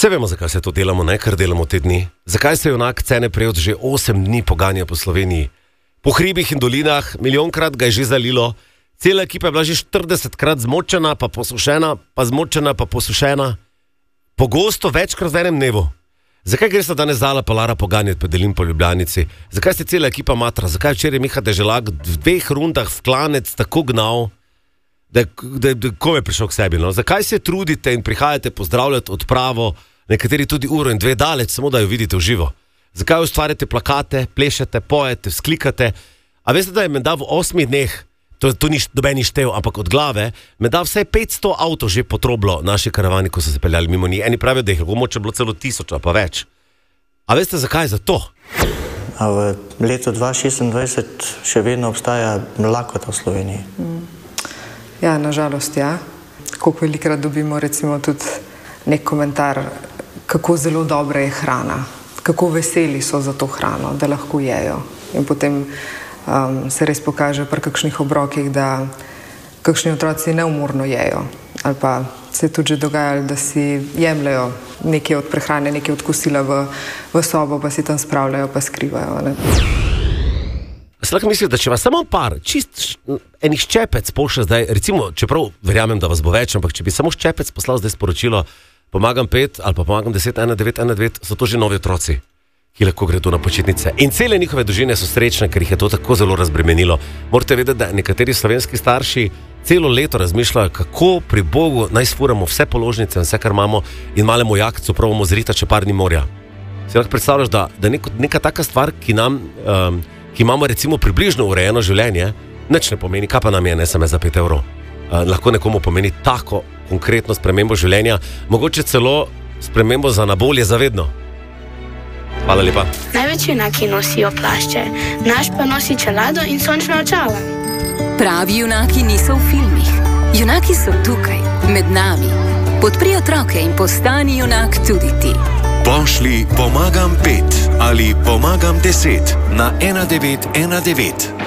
Vse vemo, zakaj se to delamo, ne, kar delamo te dni. Zakaj se junak Cene Prevc že 8 dni poganja po Sloveniji. Po hribih in dolinah, milijonkrat ga je že zalilo, cela ekipa je bila že 40krat zmočena, pa posušena, pa zmočena, pa posušena. Pogosto večkrat v enem dnevu. Zakaj gre se danes Zala pa Lara poganjati pedelin po Ljubljanici? Zakaj se cela ekipa matra? Zakaj včeraj Miha Deželak v 2 rundah v klanec tako gnal, da ko je prišel k sebi? No? Zakaj se trudite in prihajate pozdravljati odpravo, nekateri tudi uro in 2 daleč, samo da jo vidite v živo? Zakaj ustvarjate plakate, plešete, pojete, vzklikate? A veste, da je menda v 8 dneh, to ni dobeni štev, ampak od glave, menda vsaj 500 avtov že potroblo naši karavani, ko so se peljali mimo njih. Eni pravijo, da jih lahko moče bilo celo 1000, pa več. A veste, zakaj? Zato. A v letu 2026 še vedno obstaja lakota v Sloveniji? Ja, nažalost, ja. Koliko velikrat dobimo recimo tudi nek komentar, kako zelo dobra je hrana, kako veseli so za to hrano, da lahko jejo. In potem se res pokaže pri kakšnih obrokih, da kakšni otroci neumorno jejo. Ali pa se je tudi že dogajalo, da si jemljajo nekaj od prehrane, nekaj od kosila v sobo, pa si tam spravljajo, pa skrivajo. Ne? Se lahko misli, da če vas samo par, čist enih ščepec pošlje zdaj, recimo, čeprav verjamem, da vas bo več, ampak če bi samo ščepec poslal zdaj sporočilo, pomagam 5 ali pa pomagam 10, 1919, so to že novi otroci, ki lahko gredo na počitnice. In cele njihove družine so srečne, ker jih je to tako zelo razbremenilo. Morate vedeti, da nekateri slovenski starši celo leto razmišljajo, kako pri Bogu naj sfuramo vse položnice in vse, kar imamo, in malemu jakcu probamo zrita, če par ni morja. Si lahko predstavljaš, da neka taka stvar, ki imamo recimo približno urejeno življenje, nič ne pomeni, kaj pa nam je, ne samo za 5 evrov. Lahko nekomu pomeni tako konkretno spremembo življenja, mogoče celo spremembo za na bolje zavedno. Hvala lepa. Največ junaki nosijo plašče, naš pa nosi čelado in sončna očala. Pravi junaki niso v filmih. Junaki so tukaj, med nami. Podpri otroke in postani junak tudi ti. Pošli pomagam 5 ali pomagam 10 na 1919.